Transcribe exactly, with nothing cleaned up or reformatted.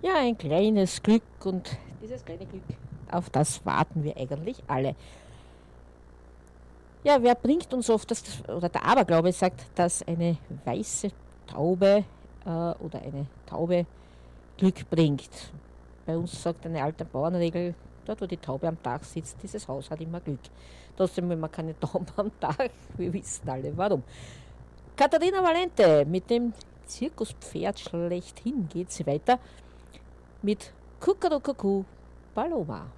Ja, ein kleines Glück und dieses kleine Glück, auf das warten wir eigentlich alle. Ja, wer bringt uns oft das, oder der Aberglaube sagt, dass eine weiße Taube äh, oder eine Taube Glück bringt. Bei uns sagt eine alte Bauernregel, dort wo die Taube am Dach sitzt, dieses Haus hat immer Glück. Trotzdem haben wir keine Tauben am Dach, wir wissen alle warum. Katharina Valente mit dem Zirkuspferd schlechthin geht sie weiter mit Kuckuckucku Paloma.